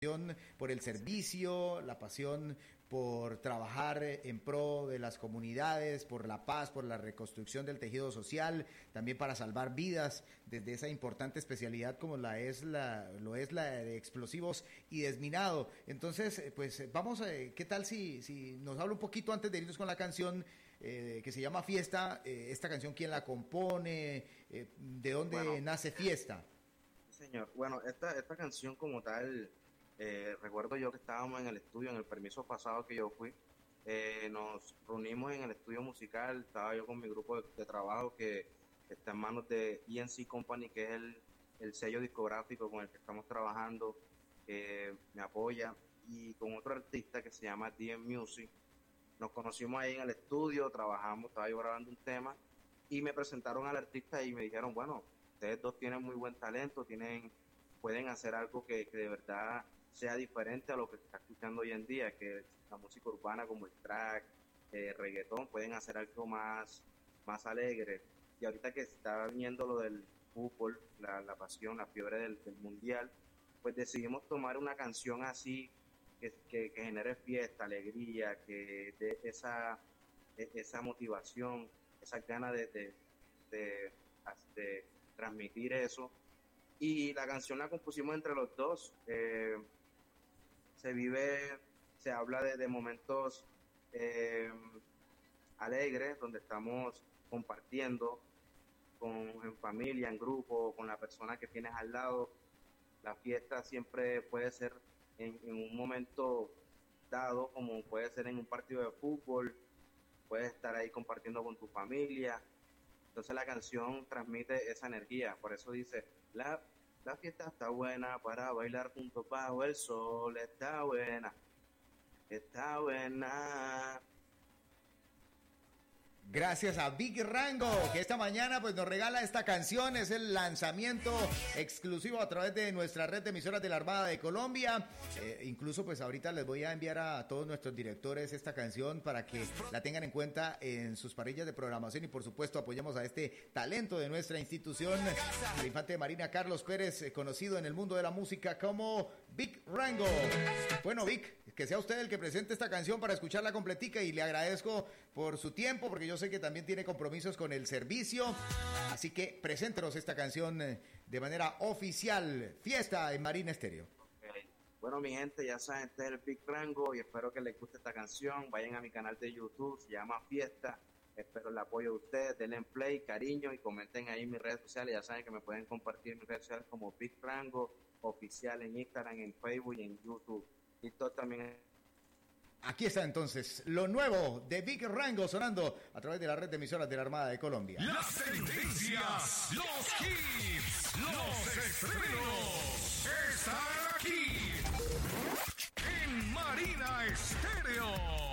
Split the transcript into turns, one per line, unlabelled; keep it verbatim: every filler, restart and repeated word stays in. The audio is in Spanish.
por el servicio, la pasión por trabajar en pro de las comunidades, por la paz, por la reconstrucción del tejido social, también para salvar vidas desde esa importante especialidad como la es la lo es la de explosivos y desminado. Entonces, pues vamos, a, ¿qué tal si, si nos habla un poquito antes de irnos con la canción eh, que se llama Fiesta? Eh, esta canción, ¿quién la compone? Eh, ¿De dónde bueno, nace Fiesta?
Señor, bueno, esta, esta canción como tal... Eh, recuerdo yo que estábamos en el estudio, en el permiso pasado que yo fui, eh, nos reunimos en el estudio musical, estaba yo con mi grupo de, de trabajo que está en manos de E N C Company, que es el, el sello discográfico con el que estamos trabajando, que me apoya, y con otro artista que se llama D M Music. Nos conocimos ahí en el estudio, trabajamos, estaba yo grabando un tema, y me presentaron al artista y me dijeron, bueno, ustedes dos tienen muy buen talento, tienen, pueden hacer algo que, que de verdad sea diferente a lo que se está escuchando hoy en día, que la música urbana como el track, eh, reggaetón, pueden hacer algo más, más alegre. Y ahorita que está viniendo lo del fútbol, la, la pasión, la fiebre del, del mundial, pues decidimos tomar una canción así que, que, que genere fiesta, alegría, que dé esa, esa motivación, esas ganas de, de, de, de transmitir eso. Y la canción la compusimos entre los dos. Eh, se vive, se habla de, de momentos eh, alegres, donde estamos compartiendo con, en familia, en grupo, con la persona que tienes al lado. La fiesta siempre puede ser en, en un momento dado, como puede ser en un partido de fútbol, puedes estar ahí compartiendo con tu familia. Entonces la canción transmite esa energía, por eso dice, la La fiesta está buena para bailar juntos bajo el sol, está buena, está buena.
Gracias a Big Rango, que esta mañana pues nos regala esta canción, es el lanzamiento exclusivo a través de nuestra red de emisoras de la Armada de Colombia. Eh, incluso pues ahorita les voy a enviar a todos nuestros directores esta canción para que la tengan en cuenta en sus parrillas de programación y por supuesto apoyemos a este talento de nuestra institución, el infante de Marina Carlos Pérez, eh, conocido en el mundo de la música como Big Rango. Bueno, Vic, que sea usted el que presente esta canción para escucharla completica y le agradezco por su tiempo porque yo sé que también tiene compromisos con el servicio, así que preséntenos esta canción de manera oficial. Fiesta en Marina Estéreo.
Okay. Bueno, mi gente, ya saben, este es el Big Rango y espero que les guste esta canción. Vayan a mi canal de YouTube, se llama Fiesta. Espero el apoyo de ustedes, denle play, cariño y comenten ahí en mis redes sociales. Ya saben que me pueden compartir en mis redes sociales como Big Rango oficial en Instagram, en Facebook y en YouTube. Y todo también.
Aquí está entonces lo nuevo de Big Rango sonando a través de la red de emisoras de la Armada de Colombia.
Las tendencias, los hits, los estrenos están aquí en Marina Estéreo.